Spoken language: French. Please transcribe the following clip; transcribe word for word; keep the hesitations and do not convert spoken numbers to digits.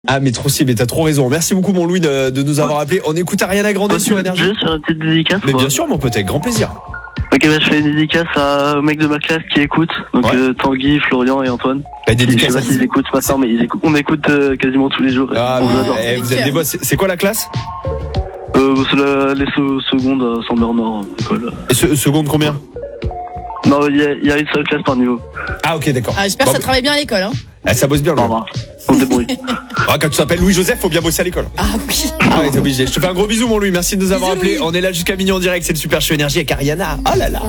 Ah mais trop si, mais t'as trop raison. Merci beaucoup mon Louis de, de nous avoir appelé. On écoute Ariana Grande sur Énergie. Juste sur une petite dédicace. Mais quoi. bien sûr mon pote, avec grand plaisir. Ok, bah, je fais une dédicace à, aux mecs de ma classe qui écoutent. Donc Ouais. euh, Tanguy, Florian et Antoine. La Je sais dédicace. pas s'ils écoutent maintenant, mais ils écoutent, on écoute euh, quasiment tous les jours. Ah, on mais, adore. eh, vous êtes des boss. C'est c'est quoi la classe? Euh, c'est la, les se- secondes à Saint-Bernard, école. Et se- Seconde combien? Non, il y, a- il y a une seule classe par niveau. Ah ok d'accord. Ah, j'espère Bon, que ça travaille bien à l'école. Hein. ah, ça bosse bien Au le revoir. On se débrouille. Ah, quand tu t'appelles Louis-Joseph, faut bien bosser à l'école. Ah oui. Ah ouais, t'es obligé. Je te fais un gros bisou mon Louis, merci de nous avoir Bisous, appelé. Louis. On est là jusqu'à minuit en direct, c'est le Super Show Énergie avec Ariana. Oh là là.